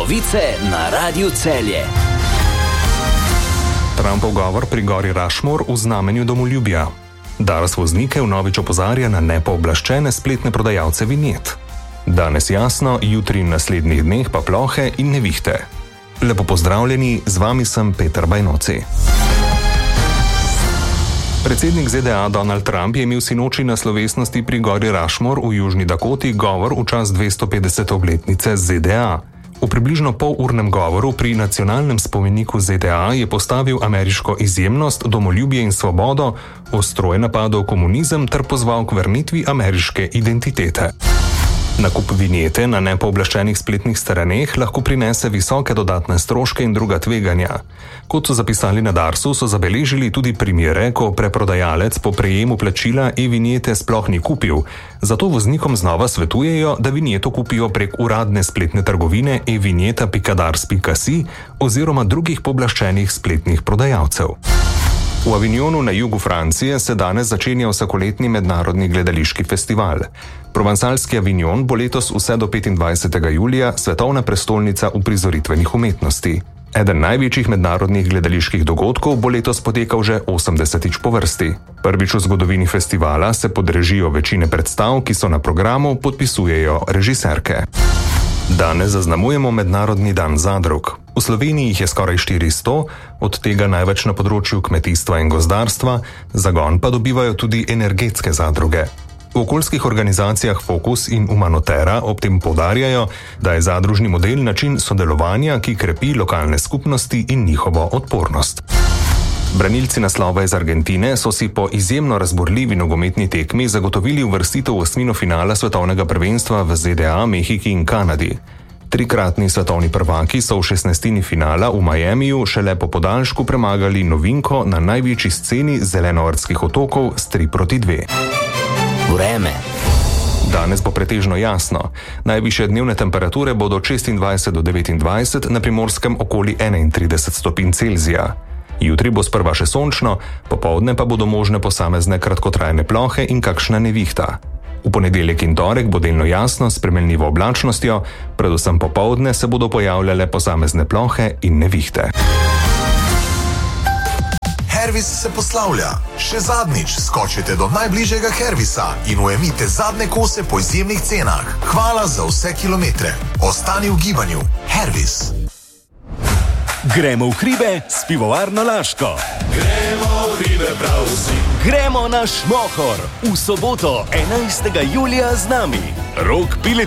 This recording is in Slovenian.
Novice na Radiu Celje. Trumpov govor pri gori Rushmore v znamenju domoljubja. Dars voznike vnovič opozarja na nepooblaščene spletne prodajalce vinjet. Danes jasno, jutri in naslednjih dneh pa plohe in nevihte. Lepo pozdravljeni, z vami sem Peter Bajnoci. Predsednik ZDA Donald Trump je imel sinoči na slovesnosti pri gori Rushmore v Južni Dakoti govor v čast 250. obletnice ZDA. V približno polurnem govoru pri nacionalnem spomeniku ZDA je postavil ameriško izjemnost, domoljubje in svobodo, ostro je napadel komunizem ter pozval k vrnitvi ameriške identitete. Nakup vinjete na nepooblaščenih spletnih straneh lahko prinese visoke dodatne stroške in druga tveganja. Kot so zapisali na Darsu, so zabeležili tudi primere, ko preprodajalec po prejemu plačila e-vinjete sploh ni kupil, zato voznikom znova svetujejo, da vinjeto kupijo prek uradne spletne trgovine e-vinjeta.dars.si oziroma drugih pooblaščenih spletnih prodajalcev. V Avignonu na jugu Francije se danes začenja vsakoletni mednarodni gledališki festival. Provansalski Avignon bo letos vse do 25. julija svetovna prestolnica uprizoritvenih umetnosti. Eden največjih mednarodnih gledaliških dogodkov bo letos potekal že 80. po vrsti. Prvič v zgodovini festivala se pod režijo večine predstav, ki so na programu, podpisujejo režiserke. Danes zaznamujemo Mednarodni dan zadrug. V Sloveniji jih je skoraj 400, od tega največ na področju kmetijstva in gozdarstva, zagon pa dobivajo tudi energetske zadruge. V okoljskih organizacijah Fokus in Umanotera ob tem poudarjajo, da je zadružni model način sodelovanja, ki krepi lokalne skupnosti in njihovo odpornost. Branilci naslova iz Argentine so si po izjemno razburljivi nogometni tekmi zagotovili uvrstitev v osmino finala svetovnega prvenstva v ZDA, Mehiki in Kanadi. Trikratni svetovni prvaki so v 16. finala v Miamiju šele po podaljšku premagali novinko na največji sceni Zelenoortskih otokov s 3-2. Vreme. Danes bo pretežno jasno. Najvišje dnevne temperature bodo 26 do 29, na Primorskem okoli 31 stopinj Celzija. Jutri bo sprva še sončno, popoldne pa bodo možne posamezne kratkotrajne plohe in kakšna nevihta. V ponedeljek in torek bo delno jasno s spremenljivo oblačnostjo, predvsem popoldne se bodo pojavljale posamezne plohe in nevihte. Hervis se poslavlja. Še zadnjič skočite do najbližjega Hervisa in ujemite zadnje kose po izjemnih cenah. Hvala za vse kilometre. Ostani v gibanju. Hervis. Gremo v hribe s pivovarno Laško. Gremo v hribe prav vsi. Gremo na Šmohor v soboto 11. julija z nami. Rok Piletič.